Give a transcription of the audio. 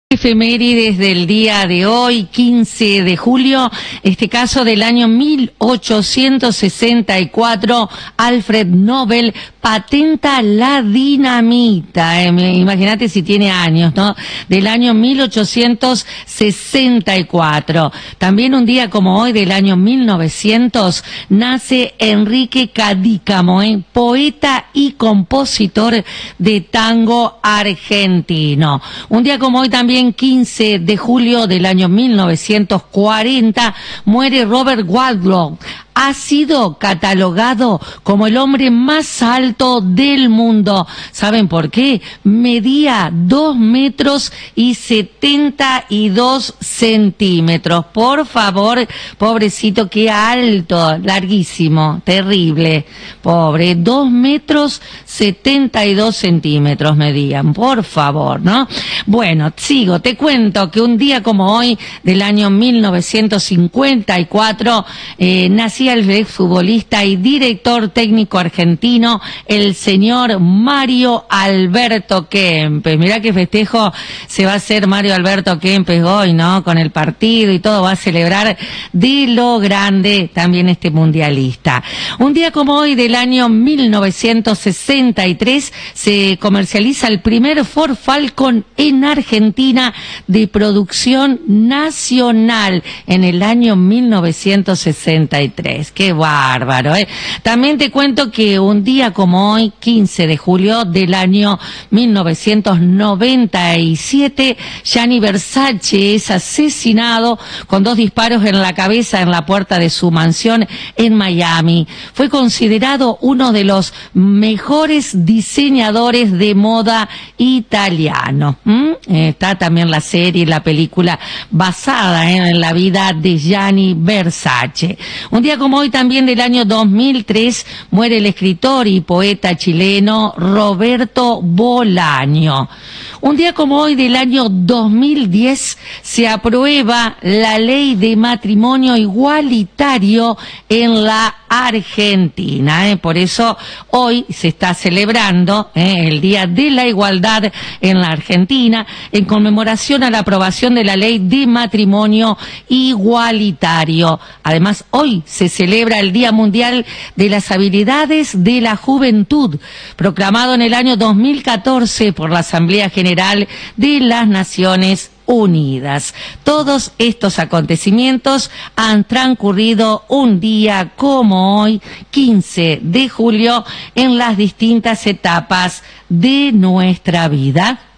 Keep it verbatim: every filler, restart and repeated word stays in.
Efemérides del día de hoy, quince de julio, este caso del año mil ochocientos sesenta y cuatro, Alfred Nobel patenta la dinamita. Eh, Imagínate si tiene años, ¿no? Del año mil ochocientos sesenta y cuatro. También un día como hoy, del año mil novecientos, nace Enrique Cadícamo, eh, poeta y compositor de tango argentino. Un día como hoy también, quince de julio del año mil novecientos cuarenta, muere Robert Wadlow. Ha sido catalogado como el hombre más alto del mundo. ¿Saben por qué? Medía dos metros y setenta y dos centímetros. Por favor, pobrecito, qué alto, larguísimo, terrible. Pobre, dos metros setenta y dos centímetros medían, por favor, ¿no? Bueno, sigo, te cuento que un día como hoy, del año mil novecientos cincuenta y cuatro, eh, nacía el exfutbolista y director técnico argentino, el señor Mario Alberto Kempes. Mirá qué festejo se va a hacer Mario Alberto Kempes hoy, ¿no? Con el partido y todo, va a celebrar de lo grande también este mundialista. Un día como hoy del año mil novecientos sesenta y tres se comercializa el primer Ford Falcon en Argentina de producción nacional en el año mil novecientos sesenta y tres. Qué bárbaro, ¿eh? También te cuento que un día como hoy, quince de julio del año mil novecientos noventa y siete, Gianni Versace es asesinado con dos disparos en la cabeza en la puerta de su mansión en Miami. Fue considerado uno de los mejores diseñadores de moda italiano. ¿Mm? Está también la serie, la película basada, ¿eh? en la vida de Gianni Versace. Un día como hoy también del año dos mil tres muere el escritor y poeta chileno Roberto Bolaño. Un día como hoy del año dos mil diez se aprueba la ley de matrimonio igualitario en la Argentina, ¿eh? Por eso hoy se está celebrando ¿eh? el Día de la Igualdad en la Argentina, en conmemoración a la aprobación de la ley de matrimonio igualitario. Además, hoy se celebra el Día Mundial de las Habilidades de la Juventud, proclamado en el año dos mil catorce por la Asamblea General de las Naciones Unidas. Todos estos acontecimientos han transcurrido un día como hoy, quince de julio, en las distintas etapas de nuestra vida.